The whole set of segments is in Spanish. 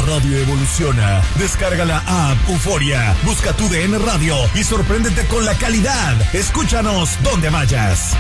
radio evoluciona. Descarga la app Euforia, busca tu DN Radio y sorpréndete con la calidad. Escúchanos donde vayas.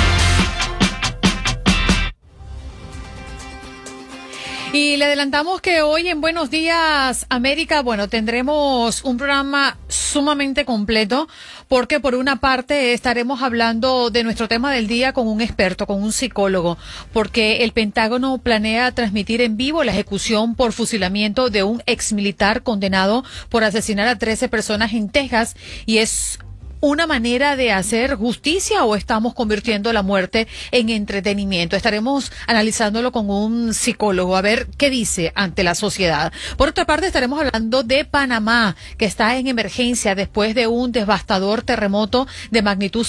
Y le adelantamos que hoy en Buenos Días América, tendremos un programa sumamente completo, porque por una parte estaremos hablando de nuestro tema del día con un experto, con un psicólogo, porque el Pentágono planea transmitir en vivo la ejecución por fusilamiento de un exmilitar condenado por asesinar a 13 personas en Texas, y es una manera de hacer justicia o estamos convirtiendo la muerte en entretenimiento. Estaremos analizándolo con un psicólogo a ver qué dice ante la sociedad. Por otra parte, estaremos hablando de Panamá, que está en emergencia después de un devastador terremoto de magnitud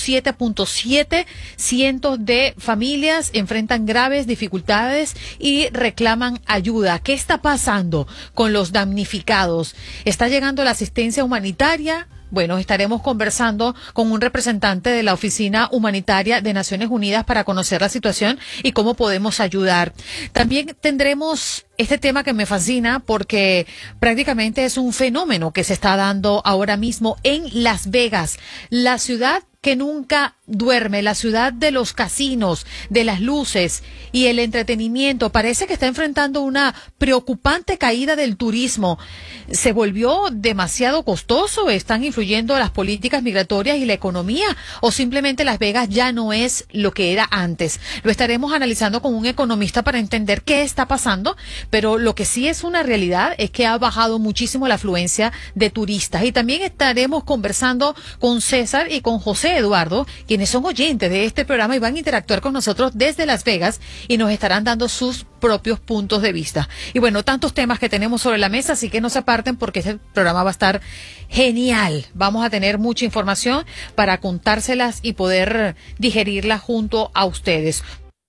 7.7. Cientos de familias enfrentan graves dificultades y reclaman ayuda. ¿Qué está pasando con los damnificados? ¿Está llegando la asistencia humanitaria? Estaremos conversando con un representante de la Oficina Humanitaria de Naciones Unidas para conocer la situación y cómo podemos ayudar. También tendremos este tema que me fascina porque prácticamente es un fenómeno que se está dando ahora mismo en Las Vegas, la ciudad que nunca duerme, la ciudad de los casinos, de las luces y el entretenimiento. Parece que está enfrentando una preocupante caída del turismo. ¿Se volvió demasiado costoso? ¿Están influyendo las políticas migratorias y la economía? ¿O simplemente Las Vegas ya no es lo que era antes? Lo estaremos analizando con un economista para entender qué está pasando, pero lo que sí es una realidad es que ha bajado muchísimo la afluencia de turistas. Y también estaremos conversando con César y con José Eduardo, quienes son oyentes de este programa y van a interactuar con nosotros desde Las Vegas y nos estarán dando sus propios puntos de vista. Y tantos temas que tenemos sobre la mesa, así que no se aparten porque este programa va a estar genial. Vamos a tener mucha información para contárselas y poder digerirla junto a ustedes.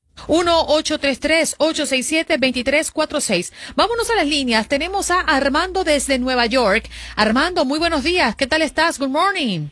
1-833-867-2346. Vámonos a las líneas. Tenemos a Armando desde Nueva York. Armando, muy buenos días. ¿Qué tal estás? Good morning.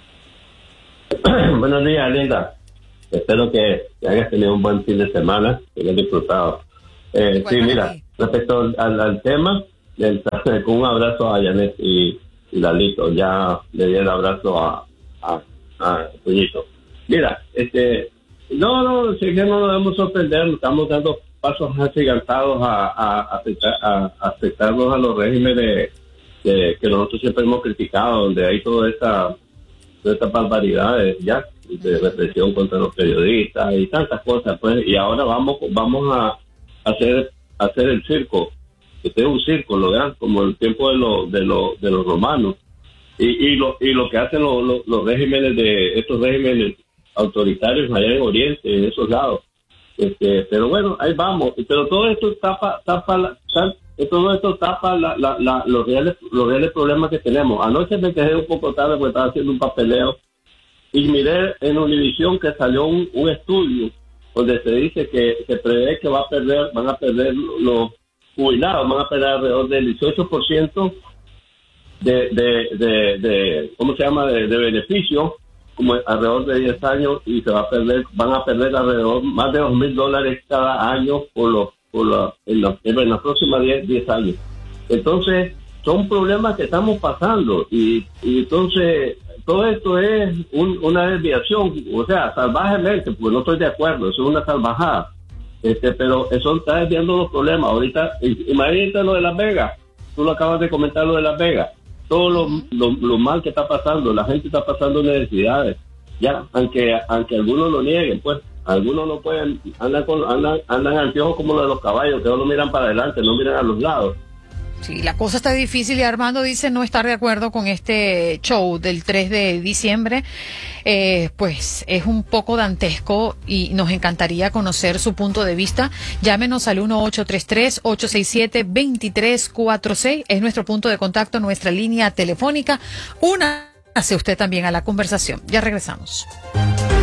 Buenos días, Linda. Espero que hayas tenido un buen fin de semana, que hayas disfrutado. Sí, mira, respecto al tema, con un abrazo a Janet y Lalito. Ya le di el abrazo a Toñito. Mira, no, sí que no nos debemos sorprender, estamos dando pasos agigantados a afectarnos a los regímenes que nosotros siempre hemos criticado, donde hay todas estas barbaridades ya de represión contra los periodistas y tantas cosas, pues, y ahora vamos a hacer el circo. Este es un circo, lo vean, como el tiempo de los romanos y lo que hacen los regímenes estos regímenes autoritarios allá en Oriente, en esos lados. Pero ahí vamos. Pero todo esto tapa los reales problemas que tenemos. Anoche me quedé un poco tarde porque estaba haciendo un papeleo y miré en Univisión que salió un estudio donde se dice que se prevé que van a perder los jubilados, van a perder alrededor del 18% de beneficio, como alrededor de 10 años, y van a perder alrededor más de $2,000 cada año en los próximos 10 años. Entonces, son problemas que estamos pasando y entonces todo esto es una desviación, o sea, salvajemente, pues no estoy de acuerdo, eso es una salvajada, pero eso está desviando los problemas. Ahorita, imagínate lo de Las Vegas, tú lo acabas de comentar, lo de Las Vegas, todo lo mal que está pasando, la gente está pasando necesidades, ya, aunque algunos lo nieguen, pues, algunos no pueden, andan anteojos como los de los caballos, que no miran para adelante, no miran a los lados. Sí, la cosa está difícil y Armando dice no estar de acuerdo con este show del 3 de diciembre. Pues es un poco dantesco y nos encantaría conocer su punto de vista. Llámenos al 1-833-867-2346. Es nuestro punto de contacto, nuestra línea telefónica. Únase usted también a la conversación. Ya regresamos.